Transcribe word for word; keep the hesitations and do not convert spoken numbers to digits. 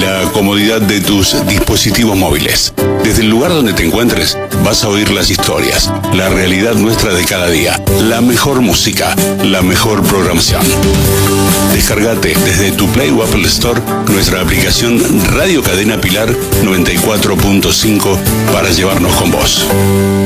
la comodidad de tus dispositivos móviles. Desde el lugar donde te encuentres, vas a oír las historias, la realidad nuestra de cada día, la mejor música, la mejor programación. Descargate desde tu Play o Apple Store nuestra aplicación Radio Cadena Pilar noventa y cuatro punto cinco para llevarnos con vos.